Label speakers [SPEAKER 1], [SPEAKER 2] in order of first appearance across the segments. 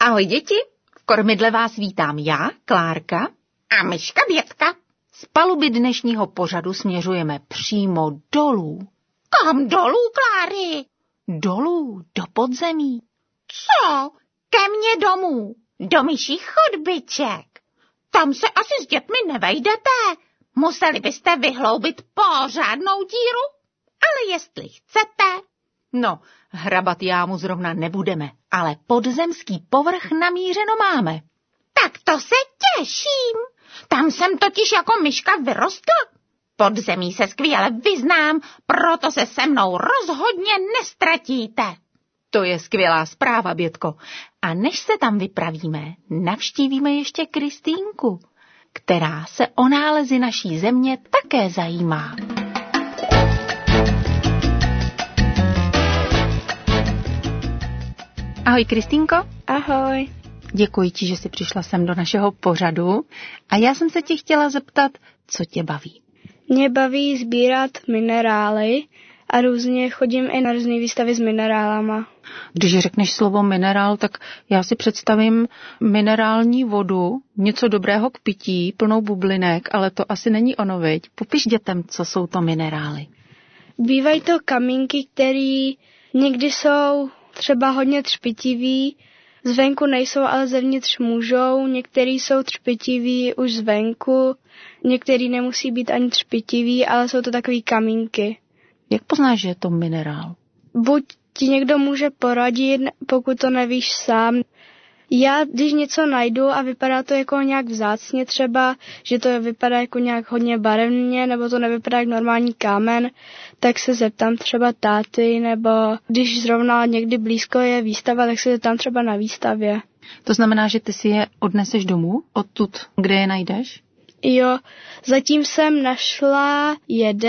[SPEAKER 1] Ahoj děti, v kormidle vás vítám já, Klárka
[SPEAKER 2] a myška Bětka.
[SPEAKER 1] Z paluby dnešního pořadu směřujeme přímo dolů.
[SPEAKER 2] Kam dolů, Kláry?
[SPEAKER 1] Dolů, do podzemí.
[SPEAKER 2] Co? Ke mně domů, do myších chodbiček. Tam se asi s dětmi nevejdete. Museli byste vyhloubit pořádnou díru, ale jestli chcete...
[SPEAKER 1] No, hrabat jámu zrovna nebudeme, ale podzemský povrch namířeno máme.
[SPEAKER 2] Tak to se těším. Tam jsem totiž jako myška vyrostla. Podzemí se skvěle vyznám, proto se se mnou rozhodně nestratíte.
[SPEAKER 1] To je skvělá zpráva, Bětko. A než se tam vypravíme, navštívíme ještě Kristýnku, která se o nálezy naší země také zajímá. Ahoj, Kristýnko.
[SPEAKER 3] Ahoj.
[SPEAKER 1] Děkuji ti, že jsi přišla sem do našeho pořadu. A já jsem se tě chtěla zeptat, co tě baví?
[SPEAKER 3] Mě baví sbírat minerály a různě chodím i na různé výstavy s minerálama.
[SPEAKER 1] Když řekneš slovo minerál, tak já si představím minerální vodu, něco dobrého k pití, plnou bublinek, ale to asi není ono, viď? Popiš dětem, co jsou to minerály.
[SPEAKER 3] Bývají to kamínky, které někdy jsou třeba hodně třpitivý, zvenku nejsou, ale zevnitř můžou, některý jsou třpitivý už zvenku, některý nemusí být ani třpitivý, ale jsou to takový kamínky.
[SPEAKER 1] Jak poznáš, že je to minerál?
[SPEAKER 3] Buď ti někdo může poradit, pokud to nevíš sám. Já, když něco najdu a vypadá to jako nějak vzácně třeba, že to vypadá jako nějak hodně barevně, nebo to nevypadá jako normální kámen, tak se zeptám třeba táty, nebo když zrovna někdy blízko je výstava, tak se zeptám třeba na výstavě.
[SPEAKER 1] To znamená, že ty si je odneseš domů, odtud, kde je najdeš?
[SPEAKER 3] Jo, zatím jsem našla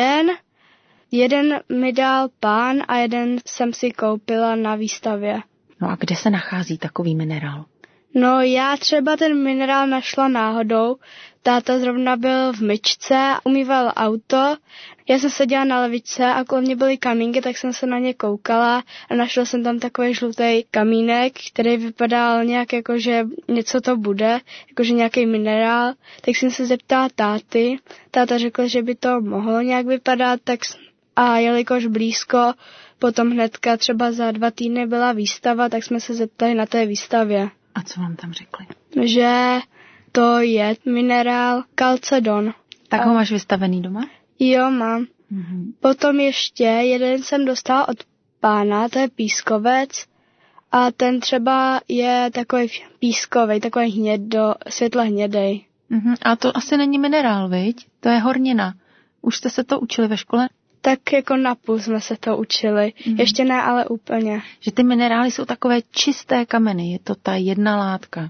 [SPEAKER 3] jeden mi dal pán a jeden jsem si koupila na výstavě.
[SPEAKER 1] No a kde se nachází takový minerál?
[SPEAKER 3] No já třeba ten minerál našla náhodou. Táta zrovna byl v myčce, umýval auto. Já jsem seděla na lavičce a kolem mě byly kamínky, tak jsem se na ně koukala a našla jsem tam takový žlutý kamínek, který vypadal nějak jako, že něco to bude, jakože nějaký minerál. Tak jsem se zeptala táty. Táta řekl, že by to mohlo nějak vypadat, tak a jelikož blízko, potom hnedka třeba za 2 týdny byla výstava, tak jsme se zeptali na té výstavě.
[SPEAKER 1] A co vám tam řekli?
[SPEAKER 3] Že to je minerál kalcedon.
[SPEAKER 1] Tak ho máš vystavený doma?
[SPEAKER 3] Jo, mám. Potom ještě jeden jsem dostala od pána, to je pískovec. A ten třeba je takový pískovej, takový světle hnědej.
[SPEAKER 1] A to asi není minerál, viď? To je hornina. Už jste se to učili ve škole?
[SPEAKER 3] Tak jako napůl jsme se to učili. Ještě ne, ale úplně.
[SPEAKER 1] Že ty minerály jsou takové čisté kameny, je to ta jedna látka.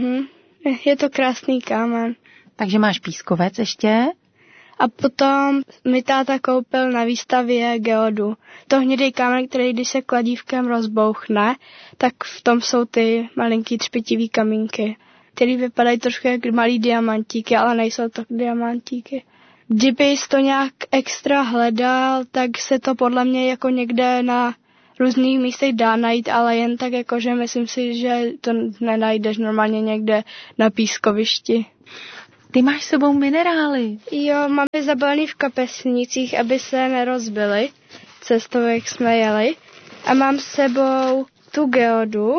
[SPEAKER 3] Je to krásný kámen.
[SPEAKER 1] Takže máš pískovec ještě?
[SPEAKER 3] A potom mi táta koupil na výstavě geodu. To hnědý kámen, který když se kladívkem rozbouchne, tak v tom jsou ty malinký třpitivý kamínky, který vypadají trošku jak malý diamantíky, ale nejsou to diamantíky. Kdybys to nějak extra hledal, tak se to podle mě jako někde na různých místech dá najít, ale jen tak jako, že myslím si, že to nenajdeš normálně někde na pískovišti.
[SPEAKER 1] Ty máš s sebou minerály.
[SPEAKER 3] Jo, mám je zabalený v kapesnicích, aby se nerozbily cestou, jak jsme jeli. A mám s sebou tu geodu.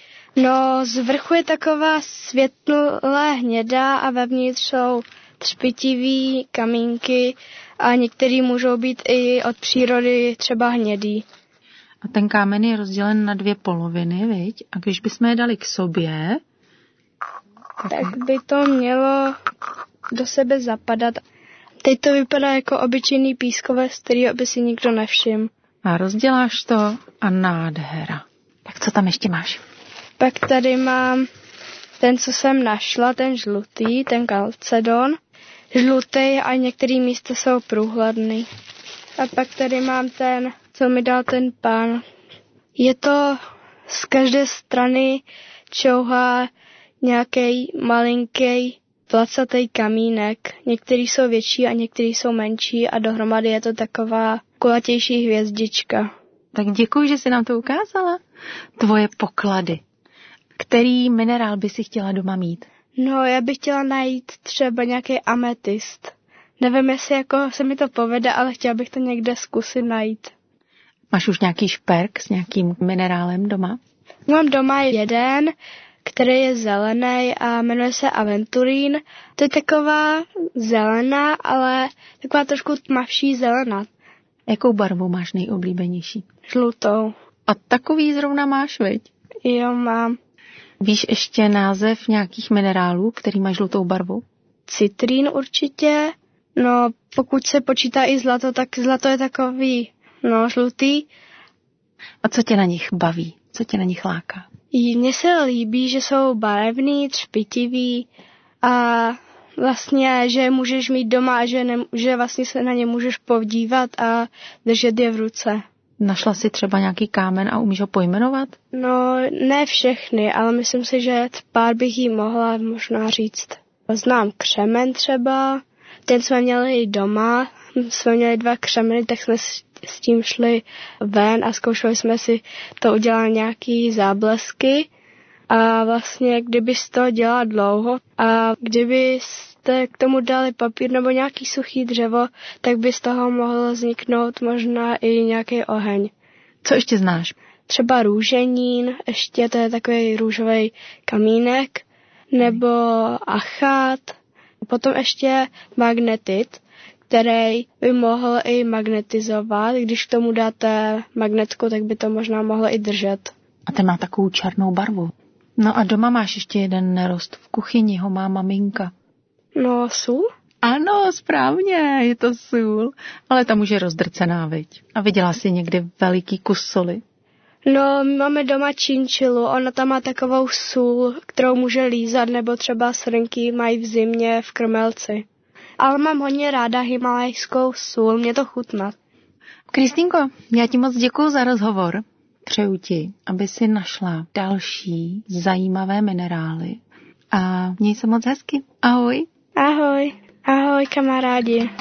[SPEAKER 3] No, z vrchu je taková světlé hnědá a vevnitř jsou třpitivý kamínky a některý můžou být i od přírody třeba hnědý.
[SPEAKER 1] A ten kámen je rozdělen na 2 poloviny, viď? A když bychom je dali k sobě...
[SPEAKER 3] Tak by to mělo do sebe zapadat. Teď to vypadá jako obyčejný pískovec, kterýho by si nikdo nevšiml.
[SPEAKER 1] A rozděláš to a nádhera. Tak co tam ještě máš?
[SPEAKER 3] Pak tady mám ten, co jsem našla, ten žlutý, ten kalcedon. Žlutý a některé místa jsou průhledný. A pak tady mám ten, co mi dal ten pán. Je to z každé strany čouhá nějaký malinký placatý kamínek. Některý jsou větší a některý jsou menší a dohromady je to taková kulatější hvězdička.
[SPEAKER 1] Tak děkuji, že jsi nám to ukázala. Tvoje poklady. Který minerál by si chtěla doma mít?
[SPEAKER 3] No, já bych chtěla najít třeba nějaký ametist. Nevím, jestli jako se mi to povede, ale chtěla bych to někde zkusit najít.
[SPEAKER 1] Máš už nějaký šperk s nějakým minerálem doma?
[SPEAKER 3] Mám doma jeden, který je zelený a jmenuje se aventurín. To je taková zelená, ale taková trošku tmavší zelená.
[SPEAKER 1] Jakou barvu máš nejoblíbenější?
[SPEAKER 3] Žlutou.
[SPEAKER 1] A takový zrovna máš, viď?
[SPEAKER 3] Jo, mám.
[SPEAKER 1] Víš ještě název nějakých minerálů, který mají žlutou barvu?
[SPEAKER 3] Citrín určitě. No, pokud se počítá i zlato, tak zlato je takový, žlutý.
[SPEAKER 1] A co tě na nich baví? Co tě na nich láká?
[SPEAKER 3] Mně se líbí, že jsou barevný, třpitivý a vlastně, že je můžeš mít doma a že vlastně se na ně můžeš podívat a držet je v ruce.
[SPEAKER 1] Našla jsi třeba nějaký kámen a umíš ho pojmenovat?
[SPEAKER 3] No, ne všechny, ale myslím si, že pár bych jí mohla možná říct. Znám křemen třeba, ten jsme měli i doma, jsme měli 2 křemeny, tak jsme s tím šli ven a zkoušeli jsme si to udělat nějaký záblesky. A vlastně, kdybys to dělal dlouho a kdybyste k tomu dali papír nebo nějaký suchý dřevo, tak by z toho mohl vzniknout možná i nějaký oheň.
[SPEAKER 1] Co ještě znáš?
[SPEAKER 3] Třeba růženín, ještě to je takový růžový kamínek, nebo achát. Potom ještě magnetit, který by mohl i magnetizovat. Když k tomu dáte magnetku, tak by to možná mohlo i držet.
[SPEAKER 1] A ten má takovou černou barvu. No a doma máš ještě jeden nerost. V kuchyni ho má maminka.
[SPEAKER 3] No, sůl?
[SPEAKER 1] Ano, správně, je to sůl. Ale ta už je rozdrcená, viď? A viděla jsi někdy veliký kus soli?
[SPEAKER 3] No, máme doma činčilu, ona tam má takovou sůl, kterou může lízat, nebo třeba srnky mají v zimě v krmelci. Ale mám hodně ráda himalajskou sůl, mě to chutná.
[SPEAKER 1] Kristýnko, já ti moc děkuju za rozhovor. Přeju ti, aby si našla další zajímavé minerály. A měj se moc hezky. Ahoj.
[SPEAKER 3] Ahoj. Ahoj, kamarádi.